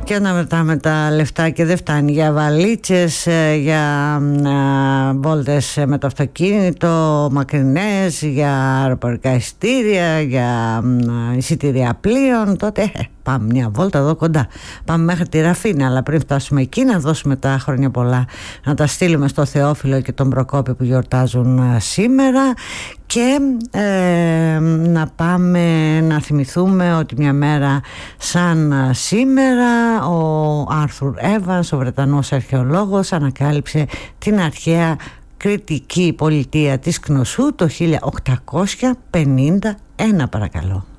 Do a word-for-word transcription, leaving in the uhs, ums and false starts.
Και όταν μετάμε τα λεφτά και δεν φτάνει για βαλίτσες, για βόλτες με το αυτοκίνητο μακρινές, για αεροπορικά εισιτήρια, για εισιτήρια πλοίων, τότε ε, πάμε μια βόλτα εδώ κοντά. Πάμε μέχρι τη Ραφίνα, αλλά πριν φτάσουμε εκεί να δώσουμε τα χρόνια πολλά, να τα στείλουμε στο Θεόφιλο και τον Προκόπη που γιορτάζουν σήμερα. Και ε, να πάμε να θυμηθούμε ότι μια μέρα σαν σήμερα ο Άρθουρ Έβανς, ο Βρετανός αρχαιολόγος, ανακάλυψε την αρχαία κρητική πολιτεία της Κνωσού το χίλια οκτακόσια πενήντα ένα, παρακαλώ.